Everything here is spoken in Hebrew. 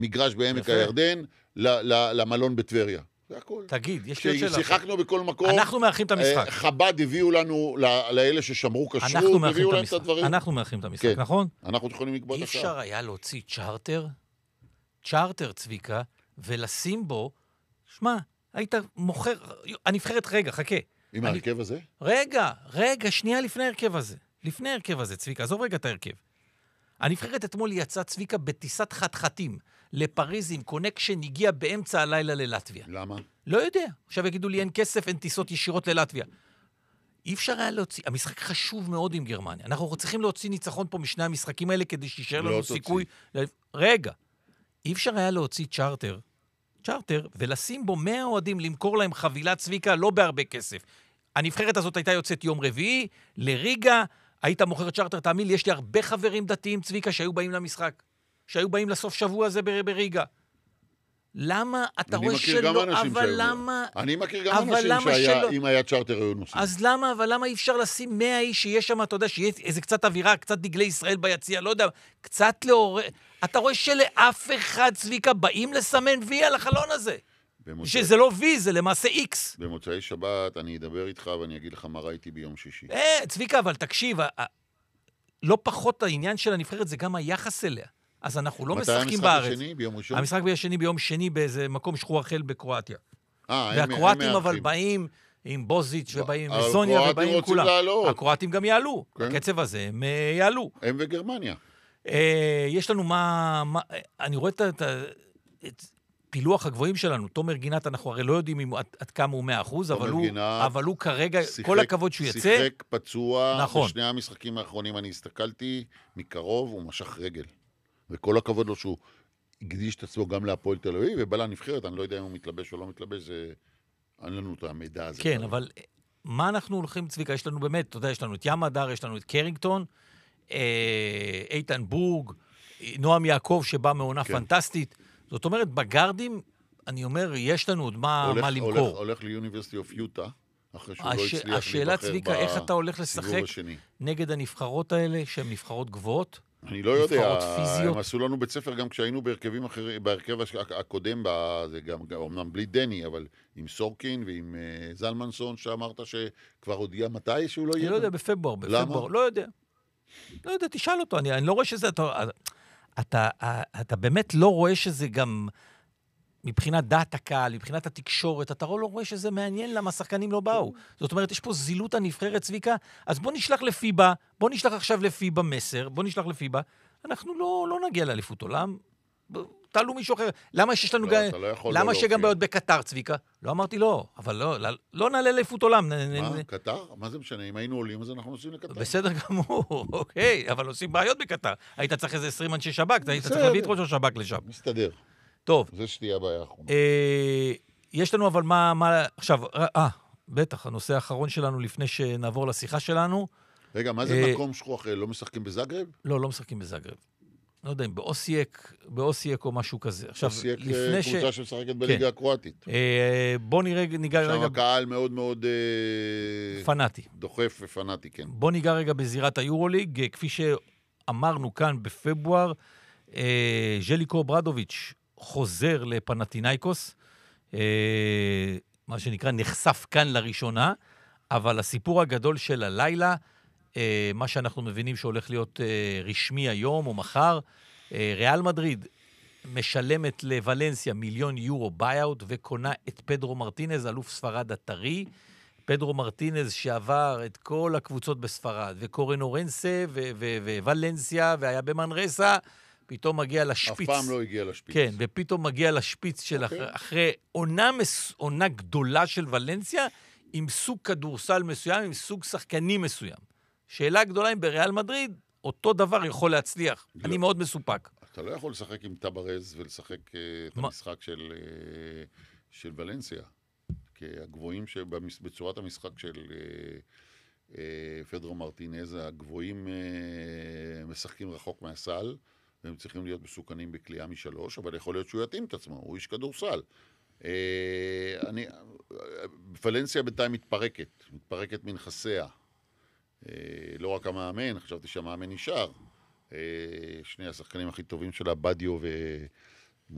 מגרש בעמק יפה. הירדן למלון בטבריה. זה הכל. תגיד, יש לי עוד שאלה. כששיחקנו בכל מקום, אנחנו מארחים את המשחק. חב"ד הביאו לנו, לאלה ששמרו כשרות, אנחנו מארחים הביאו את להם את המשחק. הדברים. אנחנו מארחים את המשחק, כן. נכון? אנחנו יכולים לקבוע אי את השעה. אפשר היה להוציא צ'ארטר, צביקה, ולשים בו, שמע, היית מוכר, הנבחרת, רגע, חכה. עם ההרכב הזה? רגע, שנייה לפני ההרכב הזה. לפני ההרכב הזה, צביקה, עזוב רגע את ההרכב. הנבחרת אתמול יצאה, צביקה, בטיסת חתחתים לפריז עם קונקשן, הגיע באמצע הלילה ללטביה. למה? לא יודע. עכשיו יגידו לי, אין כסף, אין טיסות ישירות ללטביה. אי אפשר היה להוציא, המשחק חשוב מאוד עם גרמניה. אנחנו צריכים להוציא ניצחון פה משני המשחקים האלה, כדי שישאר לנו סיכוי. רגע, אי אפשר היה להוציא צ'ארטר, ולשים בו 100 אוהדים, למכור להם חבילת צביקה, לא בהרבה כסף. הנבחרת הזאת הייתה יוצאת יום רביעי, לריגה, היית מוכר צ'ארטר, תאמין לי, יש לי הרבה חברים דתיים, צביקה, שהיו באים למשחק, שהיו באים לסוף שבוע הזה בריגה. למה אתה רואה שלא, אבל למה... אני מכיר גם אנשים שאם היה צ'ארטר היו נוסעים. אז למה, אבל למה אי אפשר לשים 100 איש שיש שם, אתה יודע, שיהיה איזה קצת אווירה, קצת דגלי ישראל ביציע, לא יודע, קצת לעורר... אתה רואה שלאף אחד, צביקה, באים לסמן וי על החלון הזה. שזה לא וי, זה למעשה איקס. במוצאי שבת אני אדבר איתך ואני אגיד לך מה ראיתי ביום שישי. צביקה, אבל תקשיב, לא פחות העניין של הנבחרת, זה גם היחס אליה. אז אנחנו לא משחקים בארץ. המשחק השני ביום ראשון? המשחק השני ביום שני באיזה מקום שחרור החל בקרואטיה. הם והקרואטים אבל באים עם בוזיץ' ובאים עם זוניה ובאים עם כולם. הקרואטים גם יעלו. הקצב הזה הם יעלו. הם וגרמניה. יש לנו אני רואה את פילוח הגבוהים שלנו. תומר גינת, אנחנו הרי לא יודעים עד כמה הוא 100%, אבל הוא כרגע, כל הכבוד שהוא יצא. שיחק פצוע. נכון. בשני המשחקים האחרונים אני הסתכלתי מקרוב, הוא משך רגל. וכל הכבוד לו שהוא הקדיש את עצמו גם להפועל תל אביב, ובא לנבחרת, אני לא יודע אם הוא מתלבש או לא מתלבש, אין לנו את המידע הזה. כן, אבל מה אנחנו הולכים, צביקה? יש לנו באמת, אתה יודע, יש לנו את ים הדר, יש לנו את קרינגטון, איתן בורג, נועם יעקב שבא מעונה פנטסטית. זאת אומרת, בגרדים, אני אומר, יש לנו עוד מה למכור. הולך ליוניברסיטי אוף יוטה, אחרי שהוא לא הצליח השאלה, צביקה, איך אתה הולך לשחק נגד הנבחרות האלה, שהן נבחרות גבוהות? אני לא יודע, הם עשו לנו בית ספר גם כשהיינו בהרכבים אחרים, בהרכב הקודם, זה גם אמנם בלי דני, אבל עם סורקין ועם זלמנסון, שאמרת שכבר הודיע מתי שהוא לא יהיה. אני לא יודע, בפברואר. למה? לא יודע, תשאל אותו, אני לא רואה שזה, אתה באמת לא רואה שזה גם, מבחינת דעת הקהל, מבחינת התקשורת, אתה לא רואה שזה מעניין למה השחקנים לא באו. זאת אומרת, יש פה זילות הנבחרת, צביקה, אז בוא נשלח לפיבה, בוא נשלח עכשיו לפיבה מסר, בוא נשלח לפיבה, אנחנו לא נגיע לאליפות עולם, תעלו מישהו אחר. למה שיש לנו גם, למה שגם בעיות בקטר, צביקה? לא אמרתי לא, אבל לא נעלה לאליפות עולם. מה, קטר? מה זה משנה? אם היינו עולים, אז אנחנו נוסעים לקטר. בסדר גמור, אוקיי, אבל עושים בעיות בקטר. היית צריך איזה 20 אנשי שב"כ, היית צריך להביא את ראש השב"כ לשם. מסתדר. טוב. זה שתהיה הבעיה האחרונה. יש לנו אבל מה... עכשיו, בטח, הנושא האחרון שלנו לפני שנעבור לשיחה שלנו. רגע, מה זה מקום שכוח אחרי? לא משחקים בזאגרב? לא משחקים בזאגרב. לא יודע אם באוסייק או משהו כזה. אוסייק קבוצה שמשחקת בליגה הקרואטית. בוא ניגע רגע... שם הקהל מאוד מאוד... פנאטי. דוחף ופנאטי, כן. בוא ניגע רגע בזירת היורוליג. כפי שאמרנו כאן בפברואר, ז'ליקו ברדוביץ' חוזר לפנתינייקוס, מה שנקרא נחשף כאן לראשונה, אבל הסיפור הגדול של הלילה, מה שאנחנו מבינים שהולך להיות רשמי היום או מחר, ריאל מדריד משלמת לוולנסיה 1,000,000 יורו ביי-אוט, וקונה את פדרו מרטינז, אלוף ספרד הטרי. פדרו מרטינז שעבר את כל הקבוצות בספרד, וקורן אורנסה וולנסיה, והיה במנרסה, פתאום מגיע לשפיץ. אף פעם לא הגיע לשפיץ. כן, ופתאום מגיע לשפיץ של אחרי עונה גדולה של ולנסיה, עם סוג כדורסל מסוים, עם סוג שחקני מסוים. שאלה גדולה אם בריאל מדריד, אותו דבר יכול להצליח. אני מאוד מסופק. אתה לא יכול לשחק עם טברז ולשחק את המשחק של ולנסיה. כי הגבוהים בצורת המשחק של פדרו מרטינז, הגבוהים משחקים רחוק מהסל, והם צריכים להיות מסוכנים בקליעה מ3, אבל יכול להיות שהוא יתאים את עצמו, הוא איש כדורסל. ולנסיה בינתיים מתפרקת מנכסיה. לא רק המאמן, חשבתי שהמאמן נשאר. שני השחקנים הכי טובים שלה, בדיו